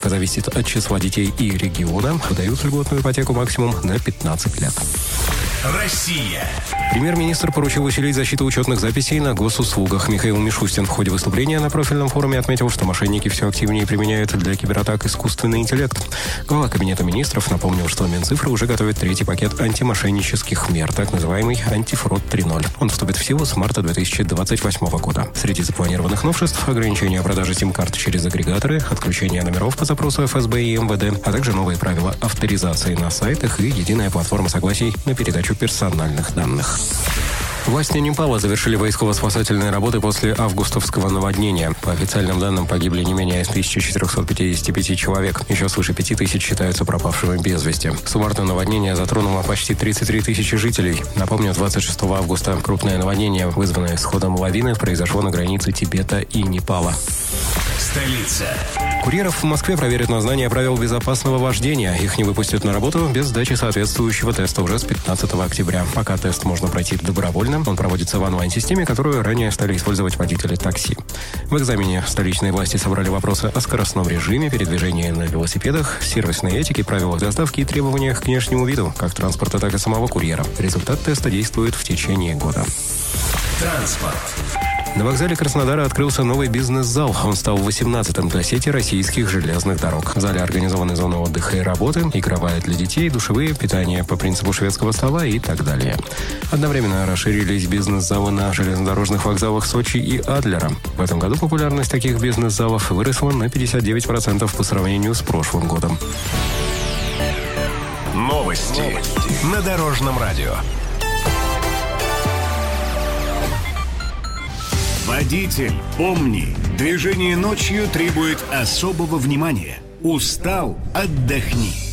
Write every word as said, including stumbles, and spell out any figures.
Зависит от числа детей и региона. Выдают льготную ипотеку максимум на пятнадцать лет. Россия. Премьер-министр поручил усилить защиту учетных записей на госуслугах. Михаил Мишустин в ходе выступления на профильном форуме отметил, что мошенники все активнее применяют для кибератак искусственный интеллект. Глава Кабинета министров напомнил, что Минцифра уже готовит третий пакет антимошеннических мер, так называемый антифрод три ноль. Он вступит в силу с марта две тысячи двадцать восьмого года. Среди запланированных новшеств – ограничение продажи сим-карт через агрегаторы, отключение номеров по запросу эф эс бэ и эм вэ дэ, а также новые правила авторизации на сайтах и единая платформа согласий на передачу персональных данных. Власти Непала завершили поисково-спасательные работы после августовского наводнения. По официальным данным, погибли не менее тысяча четыреста пятьдесят пять человек. Еще свыше пяти тысяч считаются пропавшими без вести. Суммарно наводнение затронуло почти тридцать три тысячи жителей. Напомню, двадцать шестого августа крупное наводнение, вызванное сходом лавины, произошло на границе Тибета и Непала. Столица. Курьеров в Москве проверят на знание правил безопасного вождения. Их не выпустят на работу без сдачи соответствующего теста уже с пятнадцатого октября. Пока тест можно пройти добровольно. Он проводится в онлайн-системе, которую ранее стали использовать водители такси. В экзамене столичные власти собрали вопросы о скоростном режиме, передвижении на велосипедах, сервисной этике, правилах доставки и требованиях к внешнему виду, как транспорта, так и самого курьера. Результат теста действует в течение года. Транспорт. На вокзале Краснодара открылся новый бизнес-зал. Он стал восемнадцатым для сети российских железных дорог. В зале организованы зоны отдыха и работы, игровая для детей, душевые, питание по принципу шведского стола и так далее. Одновременно расширились бизнес-залы на железнодорожных вокзалах Сочи и Адлера. В этом году популярность таких бизнес-залов выросла на пятьдесят девять процентов по сравнению с прошлым годом. Новости, Новости. на Дорожном радио. Водитель, помни, движение ночью требует особого внимания. Устал? Отдохни.